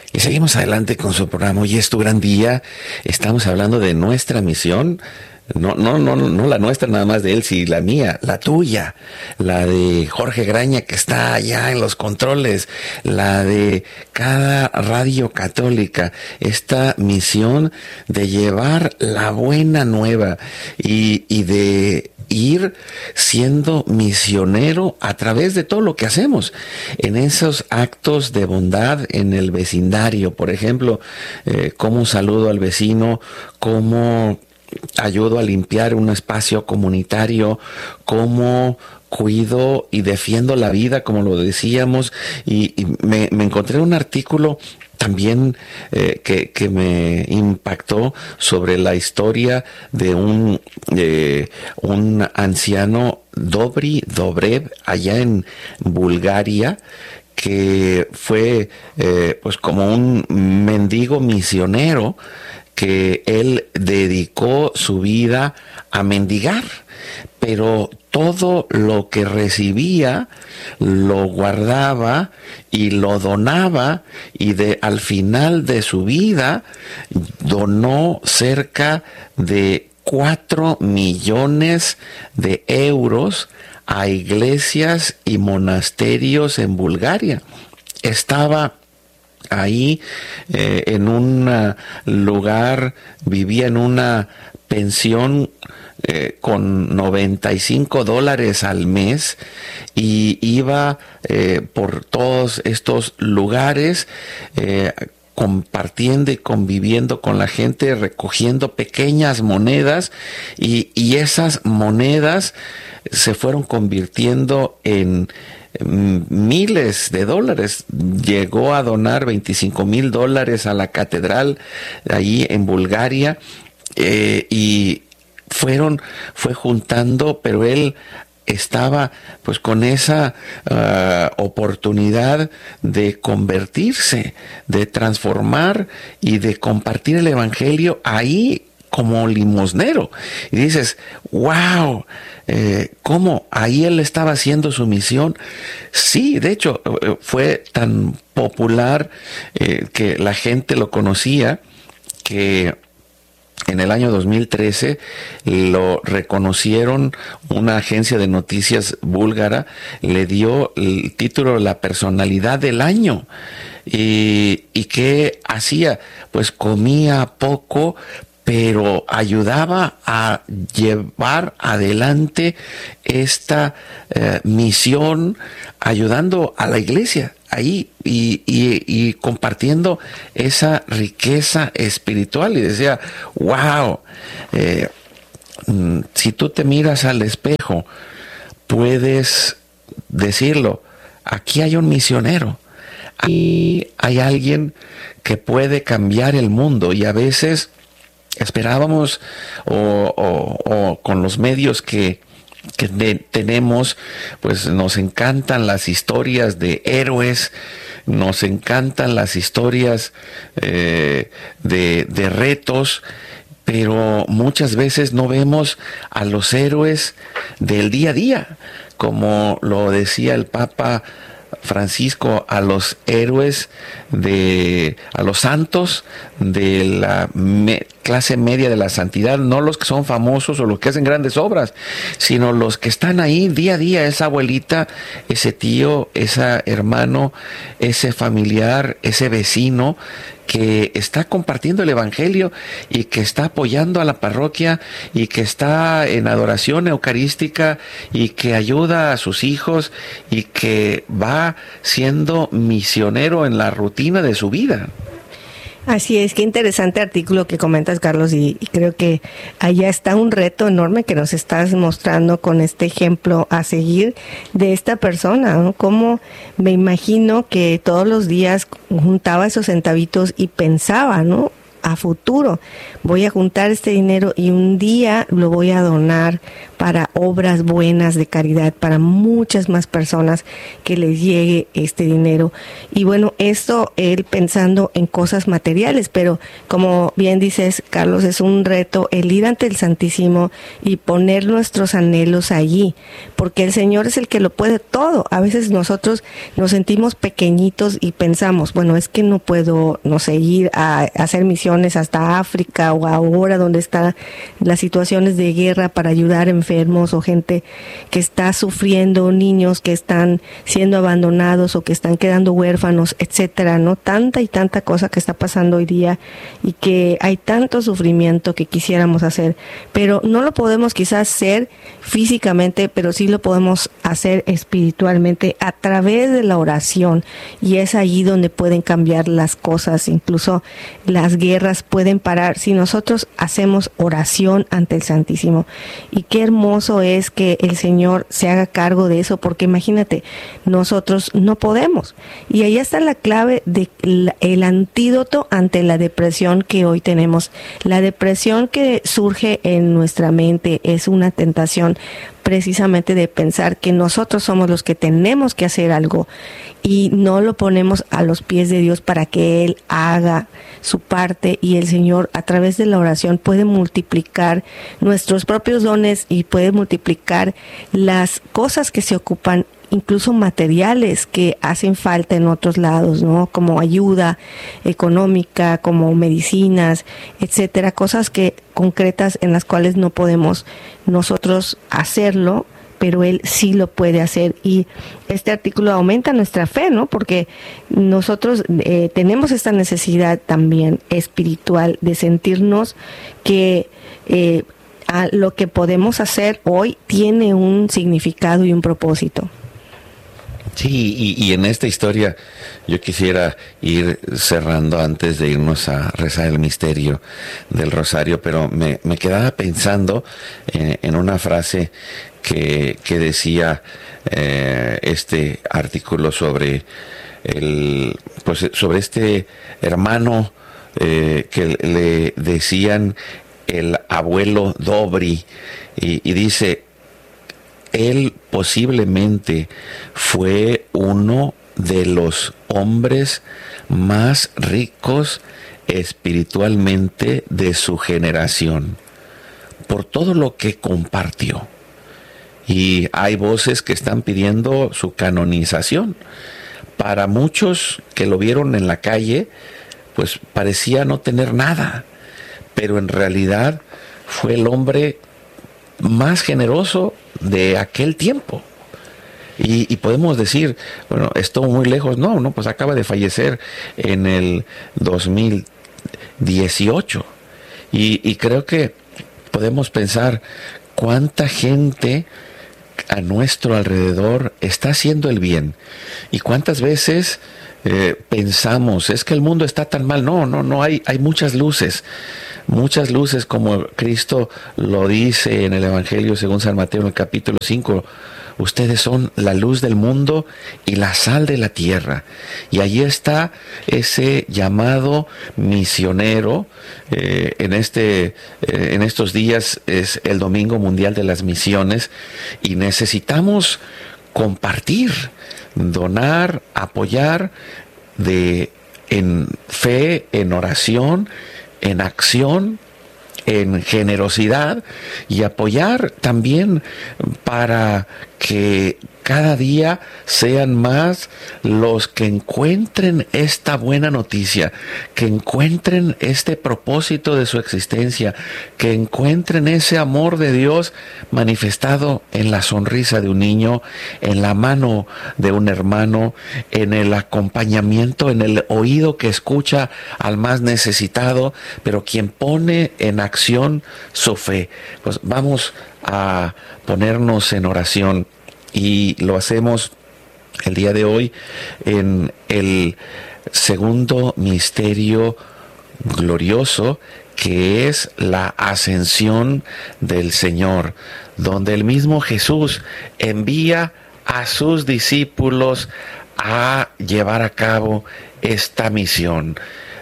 Y seguimos adelante con su programa. Hoy es tu gran día. Estamos hablando de nuestra misión. No la nuestra nada más de él, sino la mía, la tuya, la de Jorge Graña que está allá en los controles, la de cada radio católica, esta misión de llevar la buena nueva y de ir siendo misionero a través de todo lo que hacemos, en esos actos de bondad en el vecindario, por ejemplo, cómo saludo al vecino, cómo ayudo a limpiar un espacio comunitario, cómo cuido y defiendo la vida, como lo decíamos, y me encontré un artículo también que me impactó sobre la historia de un anciano, Dobrev, allá en Bulgaria, que fue pues como un mendigo misionero, que él dedicó su vida a mendigar, pero todo lo que recibía lo guardaba y lo donaba, y al final de su vida donó cerca de 4 millones de euros a iglesias y monasterios en Bulgaria. Estaba ahí en un lugar, vivía en una pensión con $95 al mes, y iba por todos estos lugares compartiendo y conviviendo con la gente, recogiendo pequeñas monedas, y esas monedas se fueron convirtiendo en miles de dólares. Llegó a donar $25,000 a la catedral ahí en Bulgaria, y fue juntando, pero él estaba pues con esa oportunidad de convertirse, de transformar y de compartir el evangelio ahí como limosnero. Y dices, wow, ¿cómo ahí él estaba haciendo su misión? Sí, de hecho, fue tan popular que la gente lo conocía, que en el año 2013 lo reconocieron, una agencia de noticias búlgara le dio el título de la personalidad del año. ¿Y qué hacía? Pues comía poco, pero ayudaba a llevar adelante esta misión, ayudando a la iglesia ahí y compartiendo esa riqueza espiritual. Y decía, wow, si tú te miras al espejo, puedes decirlo, aquí hay un misionero, aquí hay alguien que puede cambiar el mundo. Y a veces esperábamos, o con los medios que tenemos, pues nos encantan las historias de héroes, nos encantan las historias de retos, pero muchas veces no vemos a los héroes del día a día, como lo decía el Papa Francisco, a los héroes, a los santos de la clase media de la santidad, no los que son famosos o los que hacen grandes obras, sino los que están ahí día a día, esa abuelita, ese tío, ese hermano, ese familiar, ese vecino que está compartiendo el evangelio y que está apoyando a la parroquia y que está en adoración eucarística y que ayuda a sus hijos y que va siendo misionero en la rutina de su vida. Así es, qué interesante artículo que comentas, Carlos, y creo que allá está un reto enorme que nos estás mostrando con este ejemplo a seguir de esta persona, ¿no? Cómo me imagino que todos los días juntaba esos centavitos y pensaba, ¿no?, a futuro, voy a juntar este dinero y un día lo voy a donar para obras buenas de caridad, para muchas más personas que les llegue este dinero. Y bueno, esto él pensando en cosas materiales, pero como bien dices, Carlos, es un reto el ir ante el Santísimo y poner nuestros anhelos allí, porque el Señor es el que lo puede todo. A veces nosotros nos sentimos pequeñitos y pensamos, bueno, es que no puedo, no sé, ir a hacer misiones hasta África o ahora donde están las situaciones de guerra para ayudar enfermos o gente que está sufriendo, niños que están siendo abandonados o que están quedando huérfanos, etcétera, ¿no? Tanta y tanta cosa que está pasando hoy día y que hay tanto sufrimiento que quisiéramos hacer, pero no lo podemos quizás hacer físicamente, pero sí lo podemos hacer espiritualmente a través de la oración, y es allí donde pueden cambiar las cosas. Incluso las guerras pueden parar si nosotros hacemos oración ante el Santísimo. Y qué hermoso es que el Señor se haga cargo de eso, porque imagínate, nosotros no podemos. Y ahí está la clave de el antídoto ante la depresión que hoy tenemos. La depresión que surge en nuestra mente es una tentación precisamente de pensar que nosotros somos los que tenemos que hacer algo y no lo ponemos a los pies de Dios para que Él haga su parte, y el Señor a través de la oración puede multiplicar nuestros propios dones y puede multiplicar las cosas que se ocupan, incluso materiales que hacen falta en otros lados, ¿no? Como ayuda económica, como medicinas, etcétera, cosas que concretas en las cuales no podemos nosotros hacerlo, pero Él sí lo puede hacer. Y este artículo aumenta nuestra fe, ¿no? Porque nosotros tenemos esta necesidad también espiritual de sentirnos que a lo que podemos hacer hoy tiene un significado y un propósito. Sí, y en esta historia yo quisiera ir cerrando antes de irnos a rezar el misterio del rosario, pero me quedaba pensando en una frase que decía este artículo sobre sobre este hermano que le decían el abuelo Dobry, y dice: él posiblemente fue uno de los hombres más ricos espiritualmente de su generación, por todo lo que compartió. Y hay voces que están pidiendo su canonización. Para muchos que lo vieron en la calle, pues parecía no tener nada, pero en realidad fue el hombre más generoso de aquel tiempo. Y podemos decir, bueno, estuvo muy lejos. No, pues acaba de fallecer en el 2018. Y creo que podemos pensar cuánta gente a nuestro alrededor está haciendo el bien. Y cuántas veces pensamos, es que el mundo está tan mal. No, hay muchas luces como Cristo lo dice en el Evangelio según San Mateo en el capítulo 5. Ustedes son la luz del mundo y la sal de la tierra. Y allí está ese llamado misionero. En estos días es el Domingo Mundial de las Misiones, y necesitamos compartir, donar, apoyar en fe, en oración, en acción, en generosidad, y apoyar también para que cada día sean más los que encuentren esta buena noticia, que encuentren este propósito de su existencia, que encuentren ese amor de Dios manifestado en la sonrisa de un niño, en la mano de un hermano, en el acompañamiento, en el oído que escucha al más necesitado, pero quien pone en acción su fe. Pues vamos a ponernos en oración, y lo hacemos el día de hoy en el segundo misterio glorioso, que es la ascensión del Señor, donde el mismo Jesús envía a sus discípulos a llevar a cabo esta misión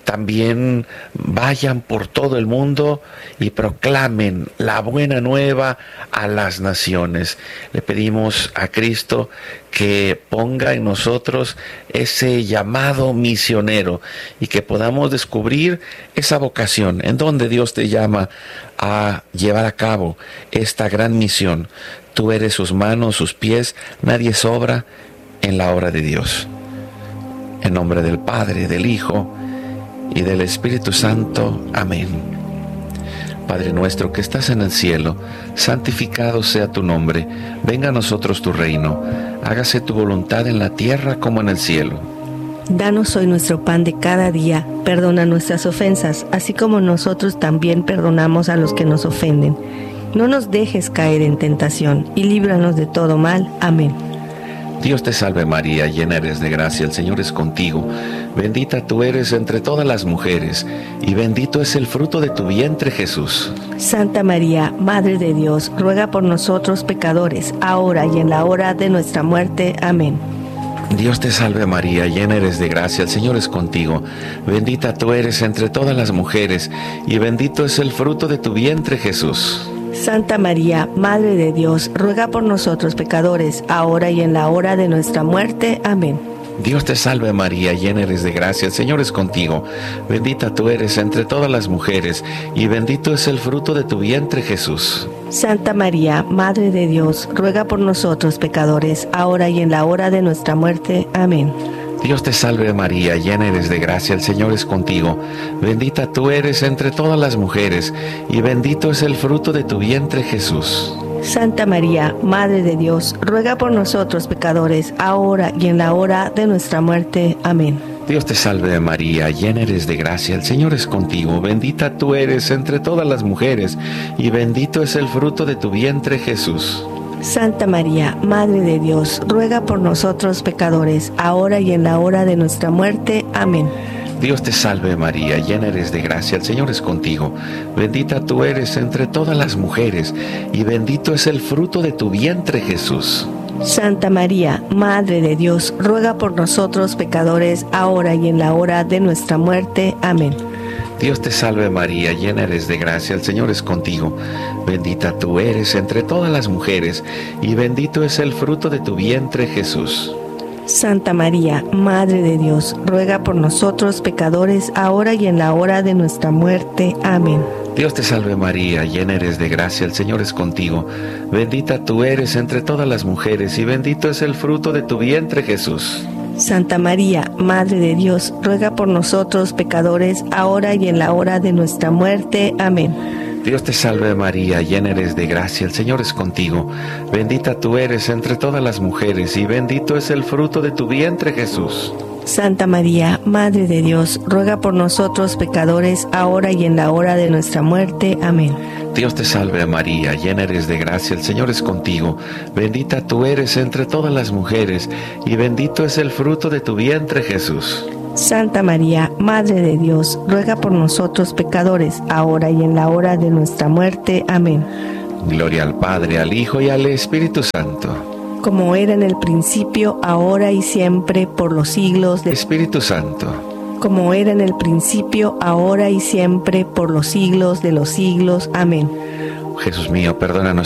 también vayan por todo el mundo y proclamen la buena nueva a las naciones. Le pedimos a Cristo que ponga en nosotros ese llamado misionero y que podamos descubrir esa vocación en donde Dios te llama a llevar a cabo esta gran misión. Tú eres sus manos, sus pies, nadie sobra en la obra de Dios. En nombre del Padre, del Hijo y del Espíritu Santo. Amén. Padre nuestro que estás en el cielo, santificado sea tu nombre. Venga a nosotros tu reino. Hágase tu voluntad en la tierra como en el cielo. Danos hoy nuestro pan de cada día. Perdona nuestras ofensas, así como nosotros también perdonamos a los que nos ofenden. No nos dejes caer en tentación y líbranos de todo mal. Amén. Dios te salve María, llena eres de gracia, el Señor es contigo. Bendita tú eres entre todas las mujeres, y bendito es el fruto de tu vientre, Jesús. Santa María, Madre de Dios, ruega por nosotros pecadores, ahora y en la hora de nuestra muerte. Amén. Dios te salve María, llena eres de gracia, el Señor es contigo. Bendita tú eres entre todas las mujeres, y bendito es el fruto de tu vientre, Jesús. Santa María, Madre de Dios, ruega por nosotros pecadores, ahora y en la hora de nuestra muerte. Amén. Dios te salve María, llena eres de gracia, el Señor es contigo. Bendita tú eres entre todas las mujeres, y bendito es el fruto de tu vientre, Jesús. Santa María, Madre de Dios, ruega por nosotros pecadores, ahora y en la hora de nuestra muerte. Amén. Dios te salve María, llena eres de gracia, el Señor es contigo. Bendita tú eres entre todas las mujeres, y bendito es el fruto de tu vientre, Jesús. Santa María, Madre de Dios, ruega por nosotros pecadores, ahora y en la hora de nuestra muerte. Amén. Dios te salve María, llena eres de gracia, el Señor es contigo. Bendita tú eres entre todas las mujeres, y bendito es el fruto de tu vientre, Jesús. Santa María, Madre de Dios, ruega por nosotros pecadores, ahora y en la hora de nuestra muerte. Amén. Dios te salve María, llena eres de gracia, el Señor es contigo. Bendita tú eres entre todas las mujeres, y bendito es el fruto de tu vientre, Jesús. Santa María, Madre de Dios, ruega por nosotros pecadores, ahora y en la hora de nuestra muerte. Amén. Dios te salve María, llena eres de gracia, el Señor es contigo. Bendita tú eres entre todas las mujeres, y bendito es el fruto de tu vientre, Jesús. Santa María, Madre de Dios, ruega por nosotros pecadores, ahora y en la hora de nuestra muerte. Amén. Dios te salve María, llena eres de gracia, el Señor es contigo. Bendita tú eres entre todas las mujeres, y bendito es el fruto de tu vientre, Jesús. Santa María, Madre de Dios, ruega por nosotros pecadores, ahora y en la hora de nuestra muerte. Amén. Dios te salve María, llena eres de gracia, el Señor es contigo. Bendita tú eres entre todas las mujeres, y bendito es el fruto de tu vientre, Jesús. Santa María, Madre de Dios, ruega por nosotros pecadores, ahora y en la hora de nuestra muerte. Amén. Dios te salve María, llena eres de gracia, el Señor es contigo. Bendita tú eres entre todas las mujeres, y bendito es el fruto de tu vientre, Jesús. Santa María, Madre de Dios, ruega por nosotros pecadores, ahora y en la hora de nuestra muerte. Amén. Gloria al Padre, al Hijo y al Espíritu Santo. Como era en el principio, ahora y siempre, por los siglos del Espíritu Santo. Como era en el principio, ahora y siempre, por los siglos de los siglos. Amén. Jesús mío, perdónanos